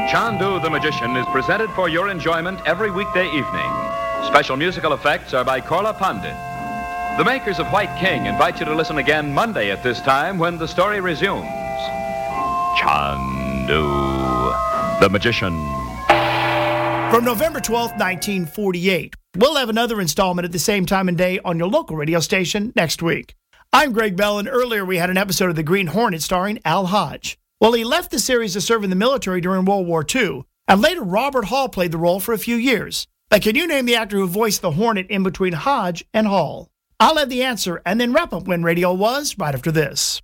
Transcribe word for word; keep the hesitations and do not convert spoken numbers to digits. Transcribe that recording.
Chandu the Magician is presented for your enjoyment every weekday evening. Special musical effects are by Korla Pandit. The makers of White King invite you to listen again Monday at this time when the story resumes. Chandu the Magician. From November twelfth, nineteen forty-eight, we'll have another installment at the same time and day on your local radio station next week. I'm Greg Bell, and earlier we had an episode of The Green Hornet starring Al Hodge. Well, he left the series to serve in the military during World War Two, and later Robert Hall played the role for a few years. But can you name the actor who voiced the Hornet in between Hodge and Hall? I'll have the answer and then wrap up when radio was right after this.